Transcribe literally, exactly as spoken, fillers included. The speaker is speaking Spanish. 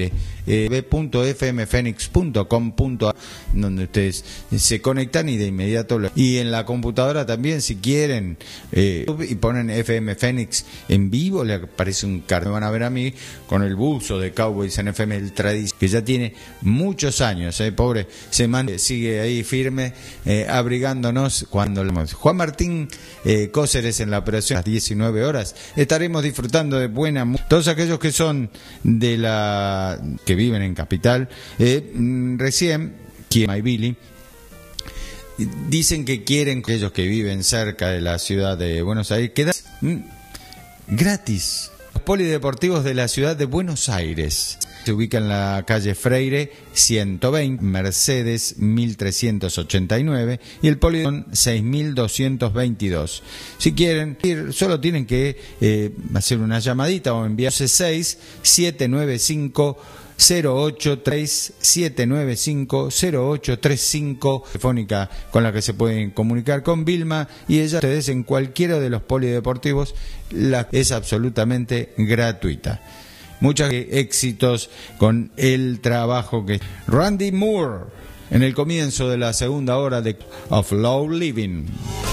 eh, w punto f m phoenix punto com punto a r, donde ustedes se conectan y de inmediato lo... y en la computadora también, si quieren, eh, y ponen F M Phoenix en vivo, le aparece un cartel. Me van a ver a mí con el buzo de Cowboys en F M, el tradición, que ya tiene muchos años, eh, pobre, se manda, sigue ahí firme, eh, abrigándonos cuando lo... Juan Martín eh, Cóceres en la operación a las diecinueve horas. Estaremos disfrutando de buena música. Todos aquellos que son de la que viven en Capital, eh, recién quien My Billy dicen que quieren aquellos que viven cerca de la ciudad de Buenos Aires quedan gratis. Los polideportivos de la ciudad de Buenos Aires se ubican en la calle Freire ciento veinte, Mercedes mil trescientos ochenta y nueve y el polideportivo seis mil doscientos veintidós. Si quieren ir, solo tienen que eh, hacer una llamadita o enviar seis siete nueve cinco cero ocho tres siete nueve cinco cero ocho tres cinco, telefónica con la que se pueden comunicar con Vilma, y ella, ustedes en cualquiera de los polideportivos, la, es absolutamente gratuita. Muchos éxitos con el trabajo que Randy Moore en el comienzo de la segunda hora de Of Low Living.